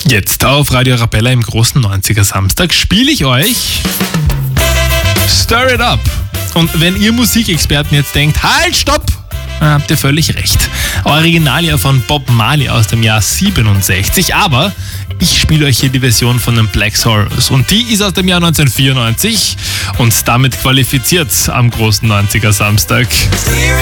Jetzt auf Radio Arabella im großen 90er Samstag spiele ich euch Stir It Up. Und wenn ihr Musikexperten jetzt denkt, halt, stopp, dann habt ihr völlig recht. Originalia von Bob Marley aus dem Jahr 67, aber ich spiele euch hier die Version von den Black Sorrows und die ist aus dem Jahr 1994 und damit qualifiziert am großen 90er Samstag.